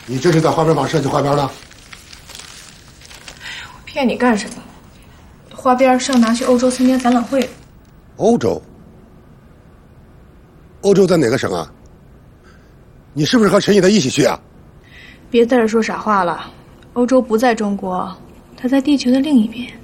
你这是在花边坊设计花边呢？ 我骗你干什么？花边是要拿去欧洲参加展览会。 欧洲？欧洲在哪个省啊？你是不是和陈毅的一起去啊？ 别在这说傻话了，欧洲不在中国，它在地球的另一边。